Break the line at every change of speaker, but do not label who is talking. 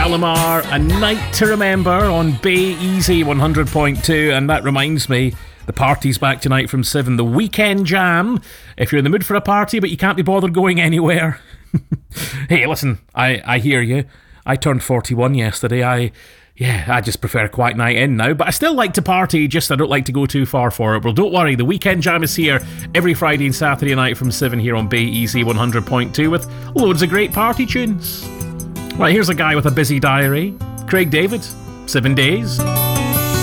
Shalimar, A Night to Remember on Bay Easy 100.2. And that reminds me, the party's back tonight from 7, the Weekend Jam. If you're in the mood for a party but you can't be bothered going anywhere. Hey, listen, I hear you. I turned 41 yesterday. I just prefer a quiet night in now, but I still like to party, just I don't like to go too far for it. Well, don't worry, the Weekend Jam is here every Friday and Saturday night from 7 here on Bay Easy 100.2 with loads of great party tunes. Right, here's a guy with a busy diary. Craig David, 7 Days.